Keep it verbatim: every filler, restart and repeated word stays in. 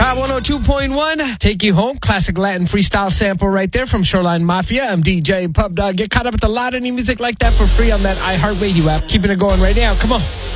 Hot one oh two point one, take you home. Classic Latin freestyle sample right there from Shoreline Mafia. I'm D J Pub Dog. Get caught up with a lot of new music like that for free on that iHeartRadio app. Keeping it going right now. Come on.